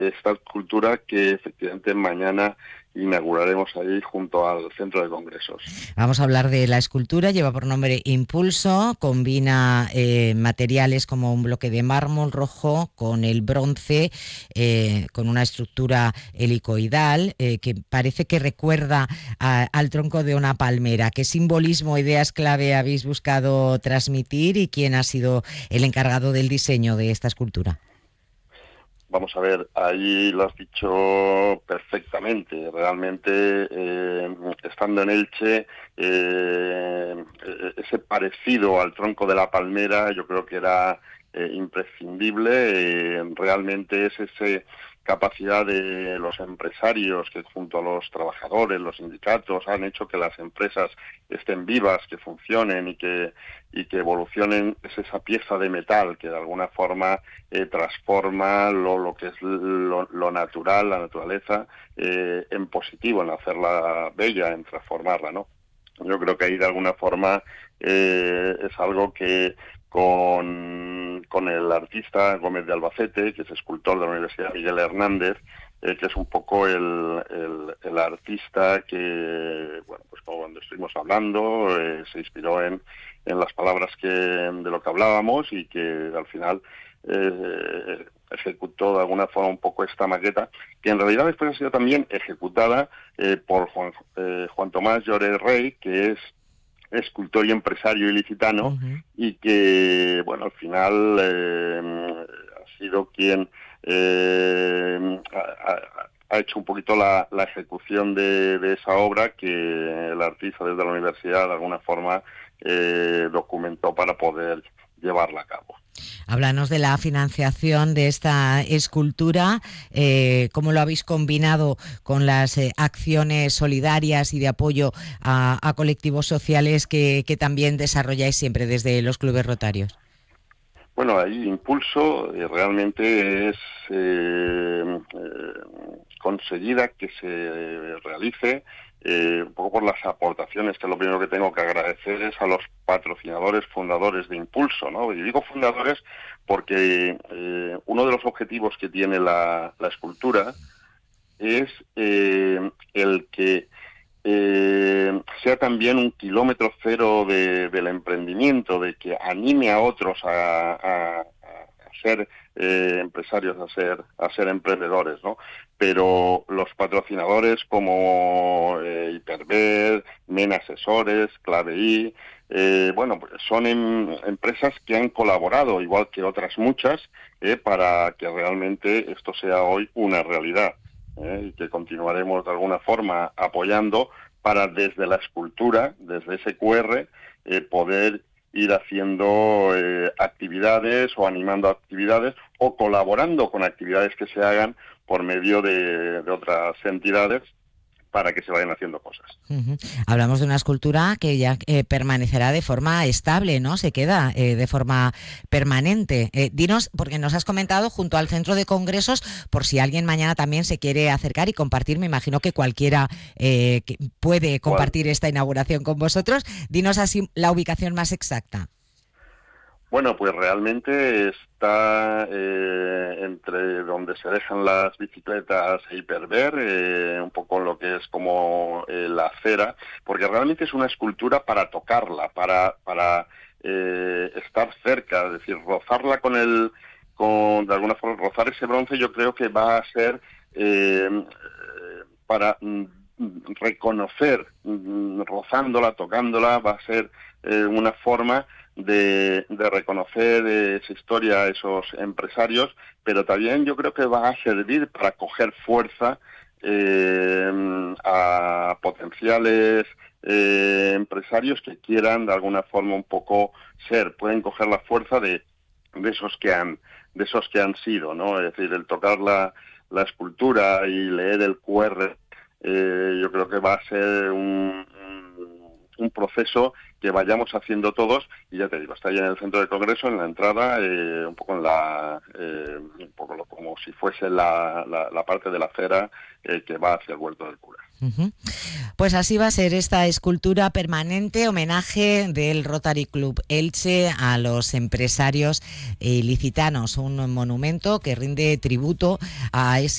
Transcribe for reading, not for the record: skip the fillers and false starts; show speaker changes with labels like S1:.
S1: esta escultura que efectivamente mañana inauguraremos ahí junto al centro de congresos.
S2: Vamos a hablar de la escultura, lleva por nombre Impulso, combina materiales como un bloque de mármol rojo con el bronce, con una estructura helicoidal que parece que recuerda al tronco de una palmera. ¿Qué simbolismo, ideas clave habéis buscado transmitir y quién ha sido el encargado del diseño de esta escultura?
S1: Vamos a ver, ahí lo has dicho perfectamente. Realmente, estando en Elche, ese parecido al tronco de la palmera yo creo que era imprescindible. Realmente es esa capacidad de los empresarios que junto a los trabajadores, los sindicatos, han hecho que las empresas estén vivas, que funcionen y que evolucionen. Es esa pieza de metal que de alguna forma transforma lo que es lo natural, la naturaleza, en positivo, en hacerla bella, en transformarla, ¿no? Yo creo que ahí de alguna forma es algo que con el artista Gómez de Albacete, que es escultor de la Universidad Miguel Hernández, que es un poco el artista que, bueno, pues como cuando estuvimos hablando, se inspiró en las palabras de lo que hablábamos y que al final ejecutó de alguna forma un poco esta maqueta, que en realidad después ha sido también ejecutada por Juan Tomás Lloret Rey, que es escultor y empresario ilicitano, y que, bueno, al final ha sido quien ha hecho un poquito la ejecución de esa obra que el artista desde la universidad de alguna forma documentó para poder llevarla a cabo.
S2: Háblanos de la financiación de esta escultura, cómo lo habéis combinado con las acciones solidarias y de apoyo a colectivos sociales que también desarrolláis siempre desde los clubes rotarios.
S1: Bueno, ahí Impulso realmente es conseguida que se realice un poco por las aportaciones, que lo primero que tengo que agradecer es a los patrocinadores, fundadores de Impulso, ¿no? Y digo fundadores porque uno de los objetivos que tiene la escultura es el que sea también un kilómetro cero del emprendimiento, de que anime a otros a ser empresarios, a ser emprendedores, ¿no? Pero los patrocinadores como Hiperver, Men Asesores, Clave-I, bueno, pues son empresas que han colaborado, igual que otras muchas, para que realmente esto sea hoy una realidad. Y que continuaremos de alguna forma apoyando para desde la escultura, desde ese QR, poder ir haciendo actividades o animando actividades o colaborando con actividades que se hagan por medio de otras entidades para que se vayan haciendo cosas.
S2: Hablamos de una escultura que ya permanecerá de forma estable, ¿no? Se queda de forma permanente. Dinos, porque nos has comentado junto al centro de congresos, por si alguien mañana también se quiere acercar y compartir, me imagino que cualquiera que puede compartir esta inauguración con vosotros. Dinos así la ubicación más exacta.
S1: Bueno, pues realmente está entre donde se dejan las bicicletas e Hiperver, un poco en lo que es como la acera, porque realmente es una escultura para tocarla, para estar cerca, es decir, rozarla de alguna forma, rozar ese bronce. Yo creo que va a ser para reconocer, rozándola, tocándola, va a ser una forma de reconocer esa historia a esos empresarios, pero también yo creo que va a servir para coger fuerza a potenciales empresarios que quieran de alguna forma un poco pueden coger la fuerza de esos que han sido, ¿no? Es decir, el tocar la escultura y leer el QR, yo creo que va a ser un proceso que vayamos haciendo todos, y ya te digo, está ahí en el centro de congreso, en la entrada, un poco como si fuese la parte de la acera que va hacia el Huerto del Cura.
S2: Pues así va a ser esta escultura permanente, homenaje del Rotary Club Elche a los empresarios ilicitanos, un monumento que rinde tributo a ese